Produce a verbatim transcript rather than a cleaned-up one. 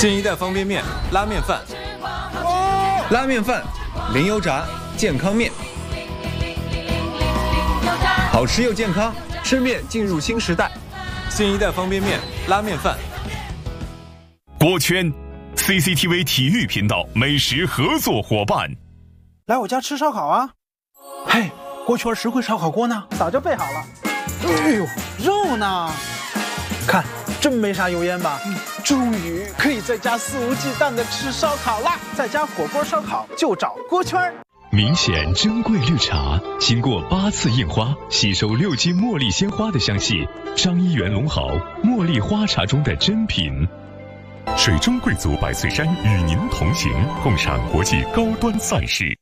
新一代方便面拉面饭，拉面饭，零油炸健康面，好吃又健康，吃面进入新时代。新一代方便面拉面饭。 锅圈 C C T V 体育频道美食合作伙伴， 来我家吃烧烤啊！嘿，锅圈实惠烧烤锅呢？早就备好了。哎呦，肉呢？看，真没啥油烟吧？嗯，终于可以在家肆无忌惮的吃烧烤啦！在家火锅烧烤就找锅圈。 明显珍贵绿茶，经过八次印花，吸收六斤茉莉鲜花的香气。张一元龙豪茉莉花茶中的珍品。 水中贵族百岁山与您同行，共赏国际高端赛事。